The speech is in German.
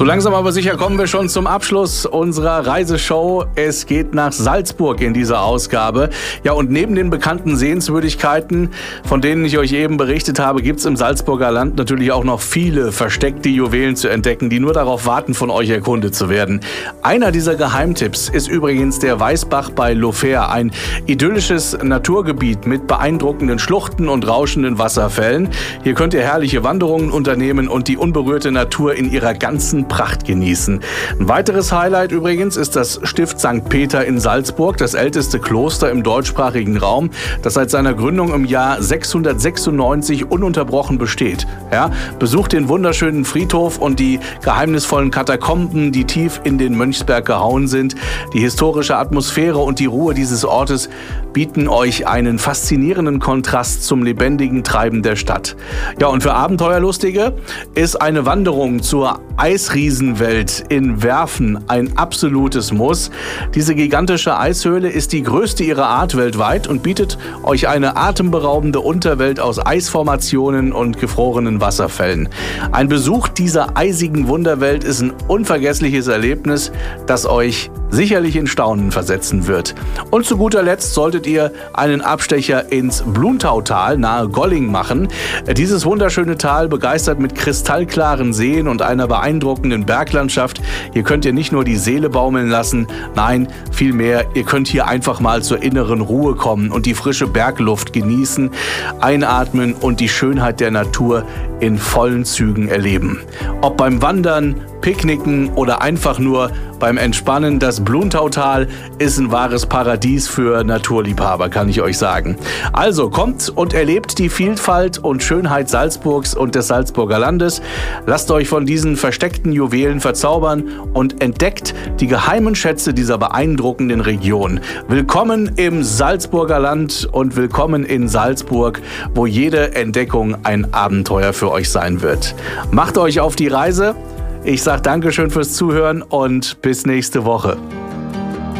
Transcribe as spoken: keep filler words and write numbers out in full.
So langsam aber sicher kommen wir schon zum Abschluss unserer Reiseshow. Es geht nach Salzburg in dieser Ausgabe. Ja, und neben den bekannten Sehenswürdigkeiten, von denen ich euch eben berichtet habe, gibt es im Salzburger Land natürlich auch noch viele versteckte Juwelen zu entdecken, die nur darauf warten, von euch erkundet zu werden. Einer dieser Geheimtipps ist übrigens der Weißbach bei Lofert, ein idyllisches Naturgebiet mit beeindruckenden Schluchten und rauschenden Wasserfällen. Hier könnt ihr herrliche Wanderungen unternehmen und die unberührte Natur in ihrer ganzen Pracht genießen. Ein weiteres Highlight übrigens ist das Stift Sankt Peter in Salzburg, das älteste Kloster im deutschsprachigen Raum, das seit seiner Gründung im Jahr sechshundertsechsundneunzig ununterbrochen besteht. Ja, besucht den wunderschönen Friedhof und die geheimnisvollen Katakomben, die tief in den Mönchsberg gehauen sind. Die historische Atmosphäre und die Ruhe dieses Ortes bieten euch einen faszinierenden Kontrast zum lebendigen Treiben der Stadt. Ja, und für Abenteuerlustige ist eine Wanderung zur Eisriesenwelt in Werfen ein absolutes Muss. Diese gigantische Eishöhle ist die größte ihrer Art weltweit und bietet euch eine atemberaubende Unterwelt aus Eisformationen und gefrorenen Wasserfällen. Ein Besuch dieser eisigen Wunderwelt ist ein unvergessliches Erlebnis, das euch sicherlich in Staunen versetzen wird. Und zu guter Letzt solltet ihr einen Abstecher ins Bluntautal nahe Golling machen. Dieses wunderschöne Tal begeistert mit kristallklaren Seen und einer beeindruckenden Berglandschaft. Hier könnt ihr nicht nur die Seele baumeln lassen, nein, vielmehr, ihr könnt hier einfach mal zur inneren Ruhe kommen und die frische Bergluft genießen, einatmen und die Schönheit der Natur in vollen Zügen erleben. Ob beim Wandern, Picknicken oder einfach nur beim Entspannen, das Bluntautal ist ein wahres Paradies für Naturliebhaber, kann ich euch sagen. Also kommt und erlebt die Vielfalt und Schönheit Salzburgs und des Salzburger Landes. Lasst euch von diesen versteckten Juwelen verzaubern und entdeckt die geheimen Schätze dieser beeindruckenden Region. Willkommen im Salzburger Land und willkommen in Salzburg, wo jede Entdeckung ein Abenteuer für euch sein wird. Macht euch auf die Reise. Ich sage Dankeschön fürs Zuhören und bis nächste Woche.